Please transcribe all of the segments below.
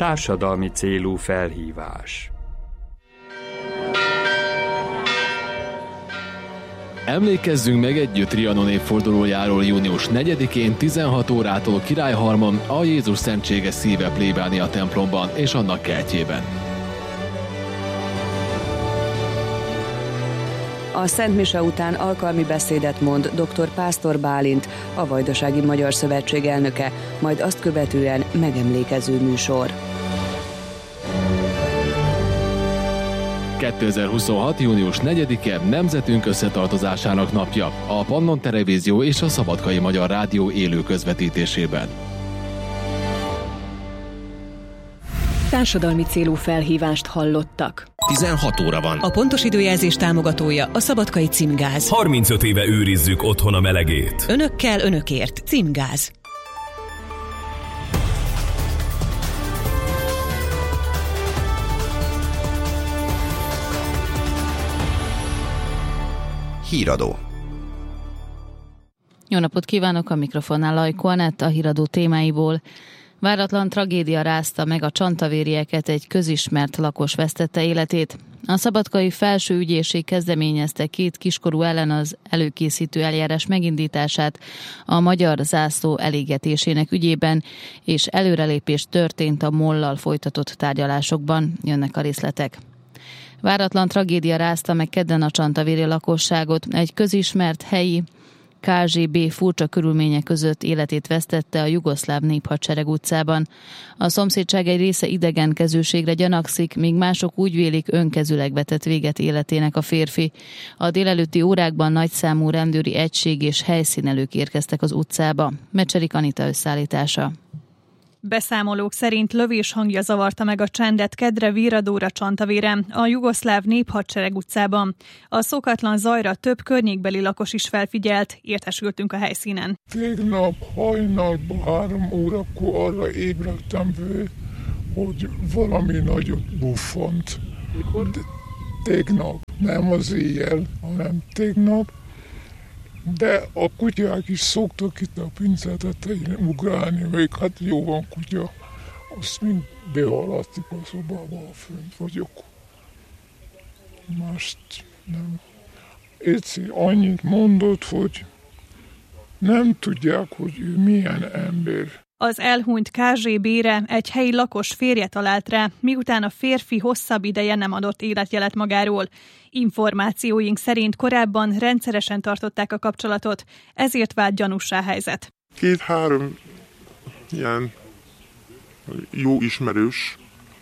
Társadalmi célú felhívás. Emlékezzünk meg együtt Trianon évfordulójáról június 4-én 16 órától Királyhalmon a Jézus Szentséges Szíve plébánia templomban és annak kertjében. A Szent Mise után alkalmi beszédet mond dr. Pásztor Bálint, a Vajdasági Magyar Szövetség elnöke, majd azt követően megemlékező műsor. 2026. június 4-e nemzetünk összetartozásának napja, a Pannon Televízió és a Szabadkai Magyar Rádió élő közvetítésében. Társadalmi célú felhívást hallottak. 16 óra van. A pontos időjelzés támogatója a Szabadkai Címgáz. 35 éve őrizzük otthon a melegét. Önökkel, önökért. Címgáz. Híradó. Jó napot kívánok, a mikrofonnál Lajko Anett, a híradó témáiból. Váratlan tragédia rázta meg a csantavérieket, egy közismert lakos vesztette életét. A Szabadkai Felső Ügyészség kezdeményezte 2 kiskorú ellen az előkészítő eljárás megindítását a magyar zászló elégetésének ügyében, és előrelépés történt a MOL-lal folytatott tárgyalásokban. Jönnek a részletek. Váratlan tragédia rázta meg kedden a csantavéri lakosságot. Egy közismert helyi KZB furcsa körülmények között életét vesztette a Jugoszláv Néphadsereg utcában. A szomszédság egy része idegenkezőségre gyanakszik, míg mások úgy vélik, önkezüleg vetett véget életének a férfi. A délelőtti órákban nagyszámú rendőri egység és helyszínelők érkeztek az utcába. Mecserik Anita összeállítása. Beszámolók szerint lövés hangja zavarta meg a csendet kedre Viradóra Csantavéren, a Jugoszláv Néphadsereg utcában. A szokatlan zajra több környékbeli lakos is felfigyelt, értesültünk a helyszínen. Tegnap hajnalban 3 órakor arra ébredtem föl, hogy valami nagyot buffant. Mikor? Tegnap, nem az éjjel, hanem tegnap. De a kutyák is szoktak itt a pince tetején ugrálni, még hát jó van kutya, azt mind behaladtik a szobába, ha fönt vagyok. Mást nem. Egyszer annyit mondott, hogy nem tudják, hogy ő milyen ember. Az elhunyt KZB-re egy helyi lakos férje talált rá, miután a férfi hosszabb ideje nem adott életjelet magáról. Információink szerint korábban rendszeresen tartották a kapcsolatot, ezért vált gyanússá helyzet. 2-3 ilyen jó ismerős,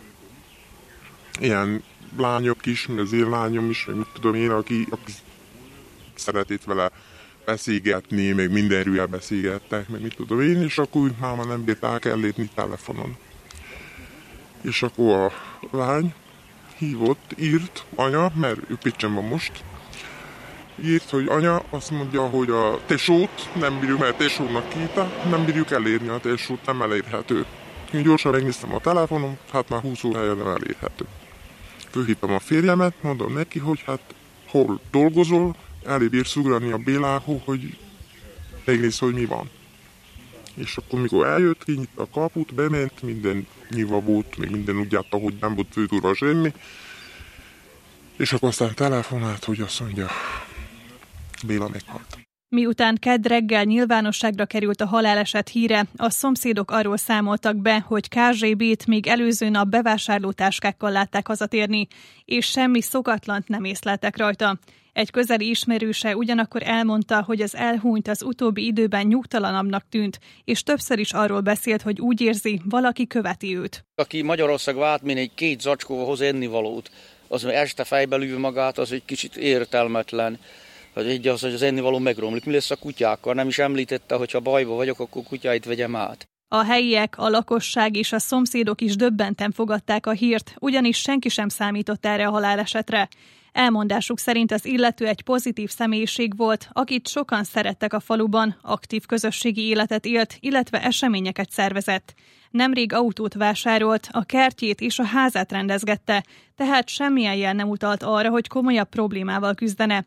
ilyen lányok is, meg az én lányom is, meg mit tudom én, aki szeretett vele beszélgetni, meg mindenről beszélgettek, meg mit tudom én, és akkor máma nem bírták ellépni telefonon. És akkor a lány hívott, írt, anya, mert ő Pécsen van most, írt, hogy anya azt mondja, hogy a tesót nem bírjuk, mert tesónak kívta, nem bírjuk elérni, a tesót nem elérhető. Én gyorsan megnéztem a telefonom, hát már 20 órája nem elérhető. Fölhívtam a férjemet, mondom neki, hogy hát hol dolgozol, elég bírsz ugrani a Bélához, hogy megnézz, hogy mi van. És akkor mikor eljött, kinyitta a kaput, bement, minden nyiva volt, még minden úgy játta, hogy nem volt főtúrva semmi. És akkor aztán telefonált, hogy azt mondja, Béla meghalt. Miután kedd reggel nyilvánosságra került a haláleset híre, a szomszédok arról számoltak be, hogy KZB-t még előző nap bevásárlótáskákkal látták hazatérni, és semmi szokatlant nem észleltek rajta. Egy közeli ismerőse ugyanakkor elmondta, hogy az elhunyt az utóbbi időben nyugtalanabbnak tűnt, és többször is arról beszélt, hogy úgy érzi, valaki követi őt. Aki Magyarország átmény egy 2 zacskóval hoz ennivalót, az este fejbe lő magát, az egy kicsit értelmetlen. Hogy az ennivaló megromlik. Mi lesz a kutyákkal? Nem is említette, hogy ha bajba vagyok, akkor kutyáit vegyem át. A helyiek, a lakosság és a szomszédok is döbbenten fogadták a hírt, ugyanis senki sem számított erre a halálesetre. Elmondásuk szerint az illető egy pozitív személyiség volt, akit sokan szerettek a faluban, aktív közösségi életet élt, illetve eseményeket szervezett. Nemrég autót vásárolt, a kertjét és a házát rendezgette, tehát semmilyen jel nem utalt arra, hogy komolyabb problémával küzdene.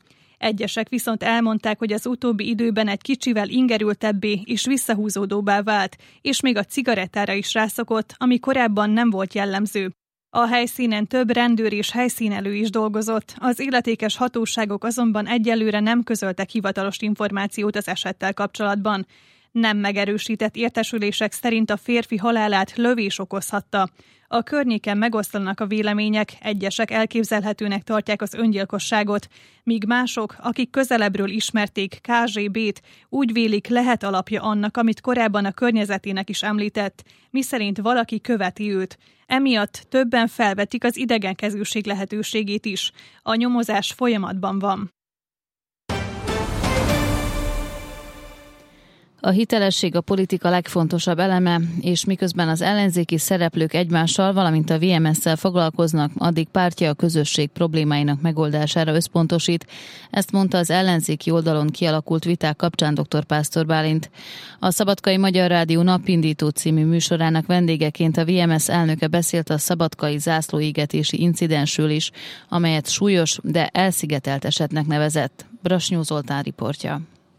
Egyesek viszont elmondták, hogy az utóbbi időben egy kicsivel ingerültebbé és visszahúzódóbbá vált, és még a cigarettára is rászokott, ami korábban nem volt jellemző. A helyszínen több rendőr és helyszínelő is dolgozott, az illetékes hatóságok azonban egyelőre nem közöltek hivatalos információt az esettel kapcsolatban. Nem megerősített értesülések szerint a férfi halálát lövés okozhatta. A környéken megoszlanak a vélemények, egyesek elképzelhetőnek tartják az öngyilkosságot, míg mások, akik közelebbről ismerték KZB-t, úgy vélik, lehet alapja annak, amit korábban a környezetének is említett, miszerint valaki követi őt. Emiatt többen felvetik az idegenkezűség lehetőségét is. A nyomozás folyamatban van. A hitelesség a politika legfontosabb eleme, és miközben az ellenzéki szereplők egymással, valamint a VMS-szel foglalkoznak, addig pártja a közösség problémáinak megoldására összpontosít. Ezt mondta az ellenzéki oldalon kialakult viták kapcsán dr. Pásztor Bálint. A Szabadkai Magyar Rádió Napindító című műsorának vendégeként a VMS elnöke beszélt a szabadkai zászlóégetési incidensről is, amelyet súlyos, de elszigetelt esetnek nevezett. Brasnyó Zoltán riportja.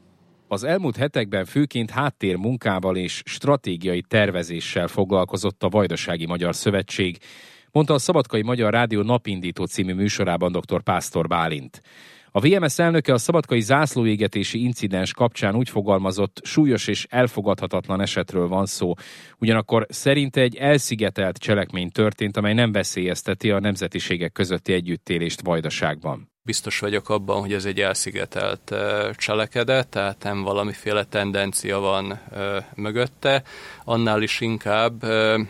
Az elmúlt hetekben főként háttérmunkával és stratégiai tervezéssel foglalkozott a Vajdasági Magyar Szövetség, mondta a Szabadkai Magyar Rádió Napindító című műsorában dr. Pásztor Bálint. A VMS elnöke a szabadkai zászlóégetési incidens kapcsán úgy fogalmazott, súlyos és elfogadhatatlan esetről van szó, ugyanakkor szerinte egy elszigetelt cselekmény történt, amely nem veszélyezteti a nemzetiségek közötti együttélést Vajdaságban. Biztos vagyok abban, hogy ez egy elszigetelt cselekedet, tehát nem valamiféle tendencia van mögötte. Annál is inkább,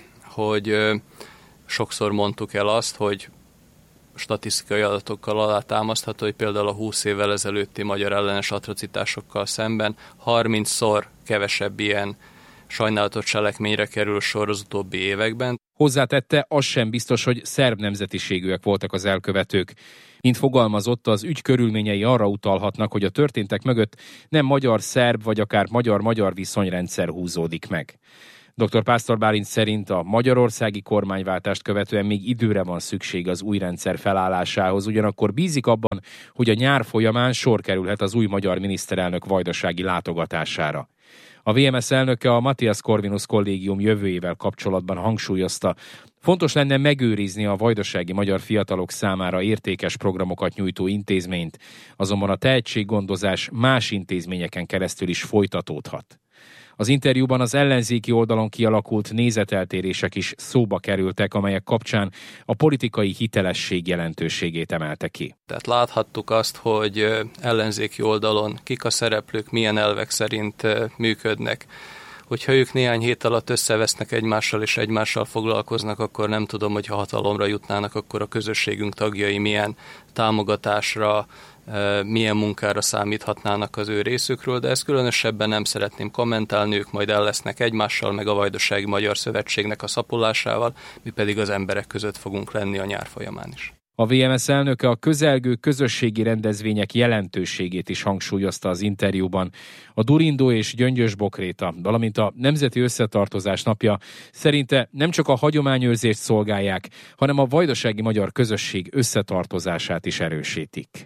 hogy sokszor mondtuk el azt, hogy statisztikai adatokkal alátámasztható, hogy például a 20 évvel ezelőtti magyar ellenes atrocitásokkal szemben 30-szor kevesebb ilyen sajnálatos cselekményre kerül sor az utóbbi években. Hozzátette, az sem biztos, hogy szerb nemzetiségűek voltak az elkövetők. Mint fogalmazott, az ügy körülményei arra utalhatnak, hogy a történtek mögött nem magyar-szerb vagy akár magyar-magyar viszonyrendszer húzódik meg. Dr. Pásztor Bálint szerint a magyarországi kormányváltást követően még időre van szükség az új rendszer felállásához, ugyanakkor bízik abban, hogy a nyár folyamán sor kerülhet az új magyar miniszterelnök vajdasági látogatására. A VMS elnöke a Matthias Corvinus kollégium jövőjével kapcsolatban hangsúlyozta, fontos lenne megőrizni a vajdasági magyar fiatalok számára értékes programokat nyújtó intézményt, azonban a tehetséggondozás más intézményeken keresztül is folytatódhat. Az interjúban az ellenzéki oldalon kialakult nézeteltérések is szóba kerültek, amelyek kapcsán a politikai hitelesség jelentőségét emelte ki. Tehát láthattuk azt, hogy ellenzéki oldalon kik a szereplők, milyen elvek szerint működnek. Hogyha ők néhány hét alatt összevesznek egymással és egymással foglalkoznak, akkor nem tudom, hogy ha hatalomra jutnának, akkor a közösségünk tagjai milyen támogatásra, milyen munkára számíthatnának az ő részükről, de ezt különösebben nem szeretném kommentálni, ők majd el lesznek egymással, meg a Vajdasági Magyar Szövetségnek a szapolásával, mi pedig az emberek között fogunk lenni a nyár folyamán is. A VMS elnöke a közelgő közösségi rendezvények jelentőségét is hangsúlyozta az interjúban. A Durindó és Gyöngyös Bokréta, valamint a Nemzeti Összetartozás napja szerinte nem csak a hagyományőrzést szolgálják, hanem a vajdasági magyar közösség összetartozását is erősítik.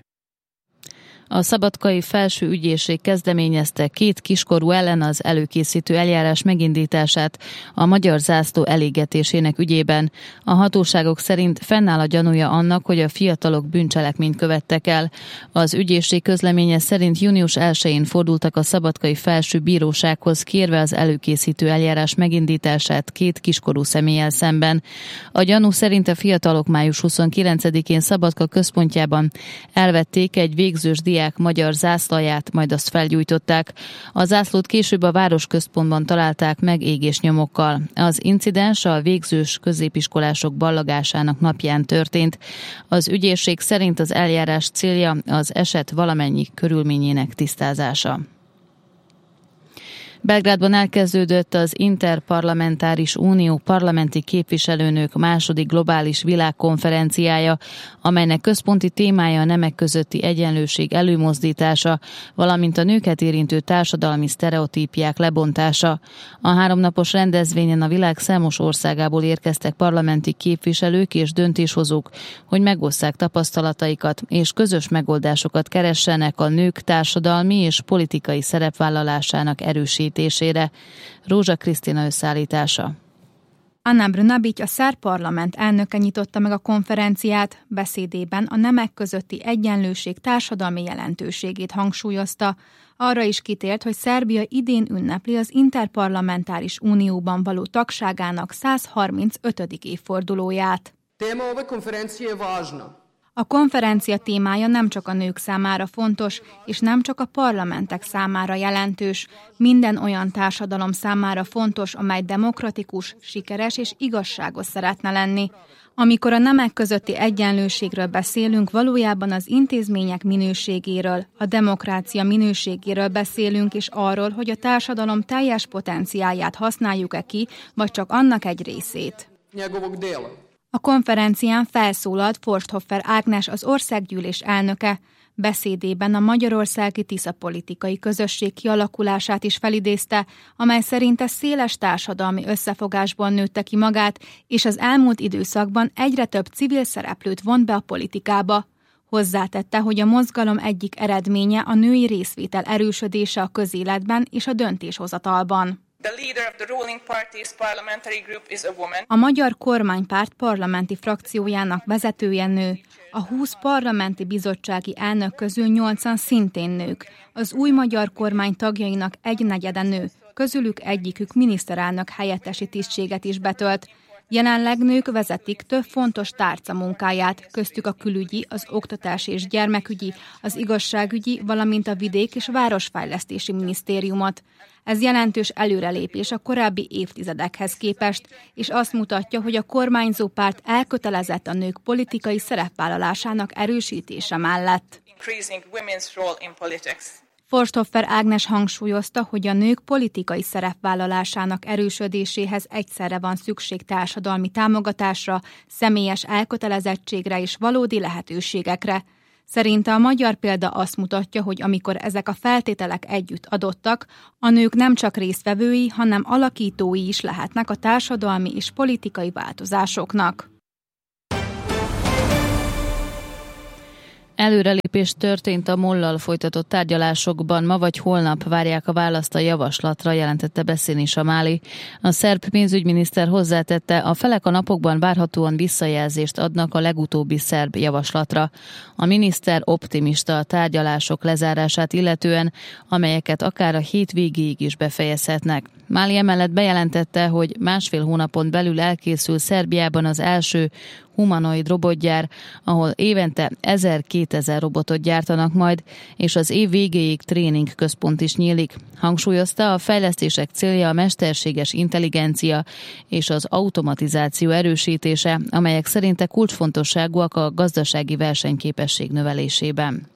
A Szabadkai Felső Ügyészség kezdeményezte 2 kiskorú ellen az előkészítő eljárás megindítását a magyar zászló elégetésének ügyében. A hatóságok szerint fennáll a gyanúja annak, hogy a fiatalok bűncselekményt követtek el. Az ügyészség közleménye szerint június 1-én fordultak a Szabadkai Felső Bírósághoz, kérve az előkészítő eljárás megindítását 2 kiskorú személlyel szemben. A gyanú szerint a fiatalok május 29-én Szabadka központjában elvették egy végzős diák magyar zászlaját, majd azt felgyújtották. A zászlót később a városközpontban találták meg égésnyomokkal. Az incidens a végzős középiskolások ballagásának napján történt. Az ügyészség szerint az eljárás célja az eset valamennyi körülményének tisztázása. Belgrádban elkezdődött az Interparlamentáris Unió parlamenti képviselőnők második globális világkonferenciája, amelynek központi témája a nemek közötti egyenlőség előmozdítása, valamint a nőket érintő társadalmi sztereotípiák lebontása. A 3 napos rendezvényen a világ számos országából érkeztek parlamenti képviselők és döntéshozók, hogy megosszák tapasztalataikat és közös megoldásokat keressenek a nők társadalmi és politikai szerepvállalásának erősítésére. Rózsa Krisztina összeállítása. Ana Brnabić, a szerb parlament elnöke nyitotta meg a konferenciát, beszédében a nemek közötti egyenlőség társadalmi jelentőségét hangsúlyozta. Arra is kitért, hogy Szerbia idén ünnepli az Interparlamentáris Unióban való tagságának 135. évfordulóját. Téma ove konferencije je važna. A konferencia témája nem csak a nők számára fontos, és nem csak a parlamentek számára jelentős, minden olyan társadalom számára fontos, amely demokratikus, sikeres és igazságos szeretne lenni. Amikor a nemek közötti egyenlőségről beszélünk, valójában az intézmények minőségéről, a demokrácia minőségéről beszélünk, és arról, hogy a társadalom teljes potenciálját használjuk-e ki, vagy csak annak egy részét. A konferencián felszólalt Forsthoffer Ágnes, az országgyűlés elnöke. Beszédében a magyarországi Tisza politikai közösség kialakulását is felidézte, amely szerinte széles társadalmi összefogásból nőtte ki magát, és az elmúlt időszakban egyre több civil szereplőt vont be a politikába. Hozzátette, hogy a mozgalom egyik eredménye a női részvétel erősödése a közéletben és a döntéshozatalban. A Magyar Kormánypárt parlamenti frakciójának vezetője nő. A 20 parlamenti bizottsági elnök közül 8-an szintén nők. Az új magyar kormány tagjainak 1/4 nő, közülük egyikük miniszterelnök helyettesi tisztséget is betölt. Jelenleg nők vezetik több fontos tárca munkáját, köztük a külügyi, az oktatási és gyermekügyi, az igazságügyi, valamint a vidék- és városfejlesztési minisztériumot. Ez jelentős előrelépés a korábbi évtizedekhez képest, és azt mutatja, hogy a kormányzó párt elkötelezett a nők politikai szerepvállalásának erősítése mellett. Forsthoffer Ágnes hangsúlyozta, hogy a nők politikai szerepvállalásának erősödéséhez egyszerre van szükség társadalmi támogatásra, személyes elkötelezettségre és valódi lehetőségekre. Szerinte a magyar példa azt mutatja, hogy amikor ezek a feltételek együtt adottak, a nők nem csak résztvevői, hanem alakítói is lehetnek a társadalmi és politikai változásoknak. Előrelépés történt a MOL-lal folytatott tárgyalásokban, ma vagy holnap várják a választ a javaslatra, jelentette Beszéni Samáli. A szerb pénzügyminiszter hozzátette, a felek a napokban várhatóan visszajelzést adnak a legutóbbi szerb javaslatra. A miniszter optimista a tárgyalások lezárását illetően, amelyeket akár a hét végéig is befejezhetnek. Máli emellett bejelentette, hogy 1,5 hónapon belül elkészül Szerbiában az első humanoid robotgyár, ahol évente 1000-2000 robotot gyártanak majd, és az év végéig tréning központ is nyílik. Hangsúlyozta, a fejlesztések célja a mesterséges intelligencia és az automatizáció erősítése, amelyek szerinte kulcsfontosságúak a gazdasági versenyképesség növelésében.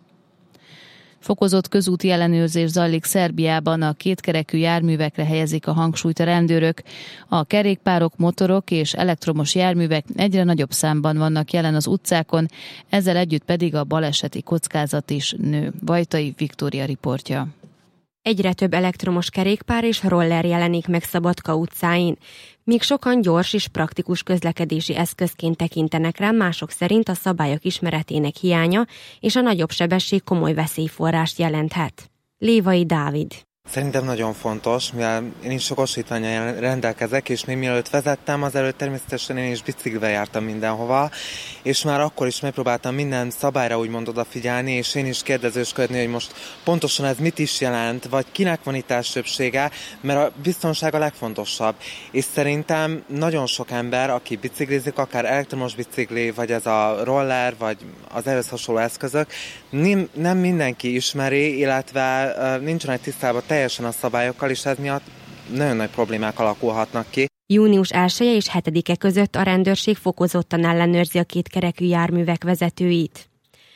Fokozott közúti ellenőrzés zajlik Szerbiában, a kétkerekű járművekre helyezik a hangsúlyt a rendőrök. A kerékpárok, motorok és elektromos járművek egyre nagyobb számban vannak jelen az utcákon, ezzel együtt pedig a baleseti kockázat is nő. Vajtai Viktória riportja. Egyre több elektromos kerékpár és roller jelenik meg Szabadka utcáin. Míg sokan gyors és praktikus közlekedési eszközként tekintenek rá, mások szerint a szabályok ismeretének hiánya és a nagyobb sebesség komoly veszélyforrást jelenthet. Lévai Dávid. Szerintem nagyon fontos, mivel én is jogosítvánnyal rendelkezek, és még mielőtt vezettem, azelőtt természetesen én is biciklivel jártam mindenhova, és már akkor is megpróbáltam minden szabályra úgymond odafigyelni, és én is kérdezősködni, hogy most pontosan ez mit is jelent, vagy kinek van itt elsőbsége, mert a biztonság a legfontosabb. És szerintem nagyon sok ember, aki biciklizik, akár elektromos bicikli, vagy ez a roller, vagy az ehhez hasonló eszközök, nem mindenki ismeri, illetve nincsenek tisztában teljesen a szabályokkal, és ez miatt nagyon nagy problémák alakulhatnak ki. Június 1-e és 7-e között a rendőrség fokozottan ellenőrzi a kétkerekű járművek vezetőit.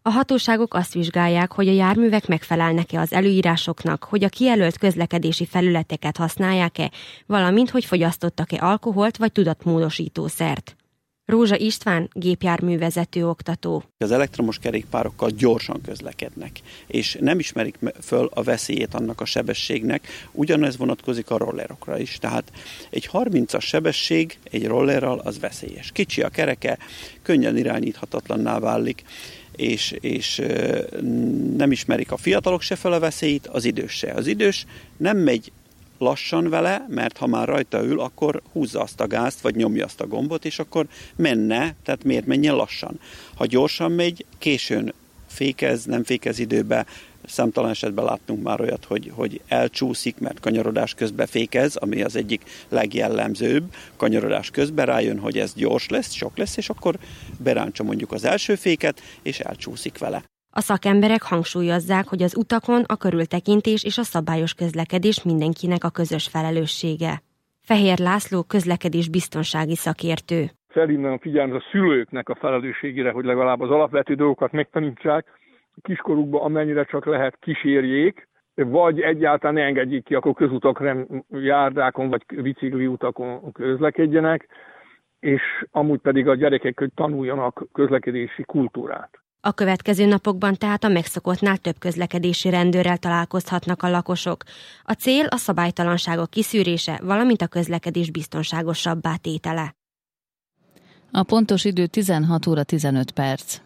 A hatóságok azt vizsgálják, hogy a járművek megfelelnek-e az előírásoknak, hogy a kijelölt közlekedési felületeket használják-e, valamint hogy fogyasztottak-e alkoholt vagy tudatmódosítószert. Rózsa István, gépjárművezető oktató. Az elektromos kerékpárokkal gyorsan közlekednek, és nem ismerik föl a veszélyét annak a sebességnek, ugyanez vonatkozik a rollerokra is. Tehát egy 30-as sebesség egy rollerral az veszélyes. Kicsi a kereke, könnyen irányíthatatlanná válik, és nem ismerik a fiatalok se fel a veszélyt, az idős se. Az idős nem megy lassan vele, mert ha már rajta ül, akkor húzza azt a gázt, vagy nyomja azt a gombot, és akkor menne, tehát miért menjen lassan. Ha gyorsan megy, későn fékez, nem fékez időbe, számtalan esetben láttunk már olyat, hogy elcsúszik, mert kanyarodás közben fékez, ami az egyik legjellemzőbb. Kanyarodás közben rájön, hogy ez gyors lesz, sok lesz, és akkor beráncsa mondjuk az első féket, és elcsúszik vele. A szakemberek hangsúlyozzák, hogy az utakon a körültekintés és a szabályos közlekedés mindenkinek a közös felelőssége. Fehér László közlekedés biztonsági szakértő. Felhívnám a figyelmet a szülőknek a felelősségére, hogy legalább az alapvető dolgokat megtanítsák, kiskorukban amennyire csak lehet kísérjék, vagy egyáltalán ne engedjék ki, akkor közutakon, járdákon vagy bicikli utakon közlekedjenek, és amúgy pedig a gyerekek, hogy tanuljanak közlekedési kultúrát. A következő napokban tehát a megszokottnál több közlekedési rendőrrel találkozhatnak a lakosok. A cél a szabálytalanságok kiszűrése, valamint a közlekedés biztonságosabbá tétele. A pontos idő 16 óra 15 perc.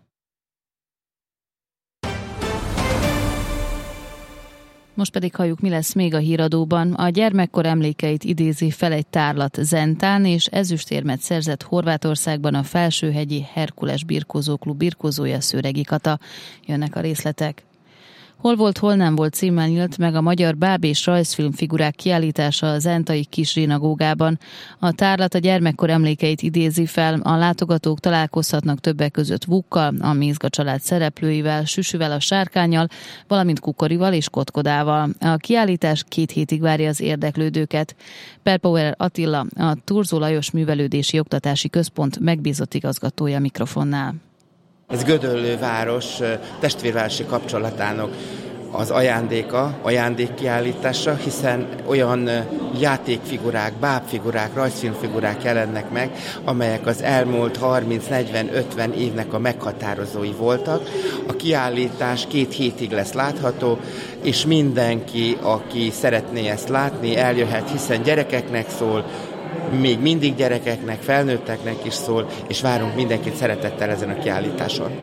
Most pedig halljuk, mi lesz még a híradóban. A gyermekkor emlékeit idézi fel egy tárlat Zentán, és ezüstérmet szerzett Horvátországban a Felsőhegyi Herkules Birkózóklub birkózója Szőregi Kata. Jönnek a részletek. Hol volt, hol nem volt címmel nyílt meg a magyar báb- és rajzfilmfigurák kiállítása a zentai kis zsinagógában. A tárlat a gyermekkor emlékeit idézi fel, a látogatók találkozhatnak többek között Vukkal, a Mézga család szereplőivel, Süsüvel, a Sárkánnyal, valamint Kukorival és Kotkodával. A kiállítás 2 hétig várja az érdeklődőket. Perpower Attila, a Turzó Lajos Művelődési Oktatási Központ megbízott igazgatója mikrofonnál. Ez Gödöllő város testvérvárosi kapcsolatának az ajándékkiállítása, hiszen olyan játékfigurák, bábfigurák, rajzfilmfigurák jelennek meg, amelyek az elmúlt 30-40-50 évnek a meghatározói voltak. A kiállítás 2 hétig lesz látható, és mindenki, aki szeretné ezt látni, eljöhet, hiszen gyerekeknek szól, még mindig gyerekeknek, felnőtteknek is szól, és várunk mindenkit szeretettel ezen a kiállításon.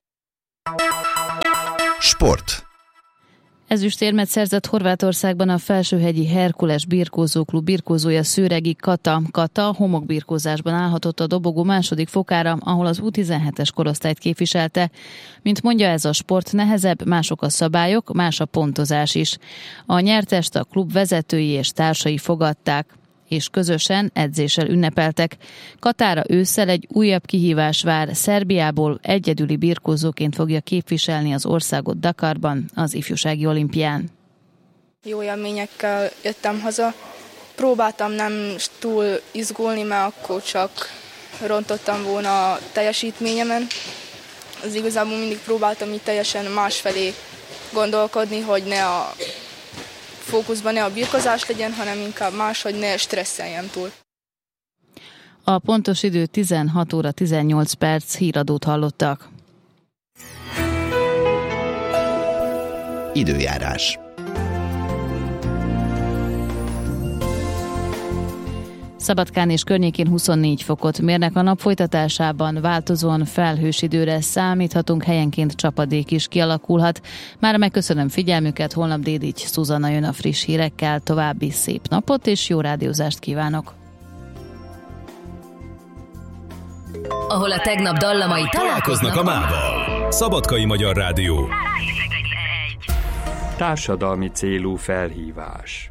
Sport. Ezüstérmet szerzett Horvátországban a Felsőhegyi Herkules Birkózóklub birkózója Szőregi Kata. Kata homokbirkózásban állhatott a dobogó második fokára, ahol az U17-es korosztályt képviselte. Mint mondja, ez a sport nehezebb, mások a szabályok, más a pontozás is. A nyertest a klub vezetői és társai fogadták, és közösen edzéssel ünnepeltek. Katára ősszel egy újabb kihívás vár. Szerbiából egyedüli birkózóként fogja képviselni az országot Dakarban, az ifjúsági olimpián. Jó élményekkel jöttem haza. Próbáltam nem túl izgulni, mert akkor csak rontottam volna a teljesítményemen. Az igazából mindig próbáltam így teljesen másfelé gondolkodni, hogy ne a fókuszban ne a birkozás legyen, hanem inkább más, hogy ne stresszeljem túl. A pontos idő 16 óra 18 perc, híradót hallottak. Időjárás. Szabadkán és környékén 24 fokot mérnek, a nap folytatásában változóan felhős időre számíthatunk, helyenként csapadék is kialakulhat. Mára megköszönöm figyelmüket, holnap Dédics Szuzanna jön a friss hírekkel, további szép napot és jó rádiózást kívánok! Ahol a tegnap dallamai találkoznak a mával. Szabadkai Magyar Rádió. Társadalmi célú felhívás.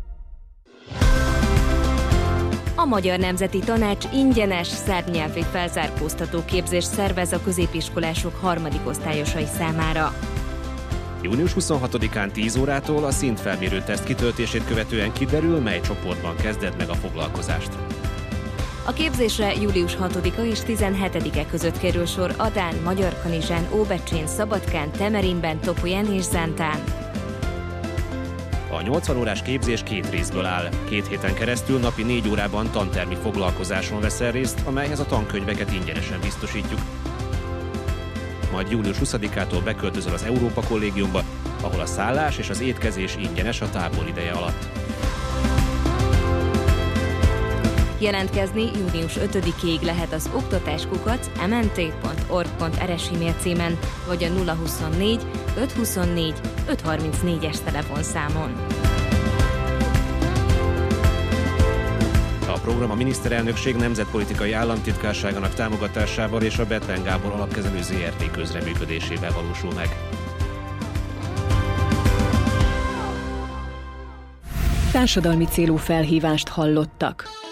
A Magyar Nemzeti Tanács ingyenes szerbnyelvi felzárkóztató képzést szervez a középiskolások 3. osztályosai számára. Június 26-án 10 órától a szintfelmérő teszt kitöltését követően kiderül, mely csoportban kezded meg a foglalkozást. A képzésre július 6-a és 17-e között kerül sor Adán, Magyarkanizsán, Óbecsén, Szabadkán, Temerinben, Topolyán és Zántán. A 80 órás képzés 2 részből áll. 2 héten keresztül napi 4 órában tantermi foglalkozáson veszel részt, amelyhez a tankönyveket ingyenesen biztosítjuk. Majd július 20-ától beköltözöl az Európa Kollégiumba, ahol a szállás és az étkezés ingyenes a tábor ideje alatt. Jelentkezni június 5-ig lehet az oktatáskukac.mnt.org.rs e-mail címen, vagy a 024 524 534-es telefonszámon. A program a miniszterelnökség nemzetpolitikai államtitkárságának támogatásával és a Bethlen Gábor Alapkezelő ZRT közreműködésével valósul meg. Társadalmi célú felhívást hallottak.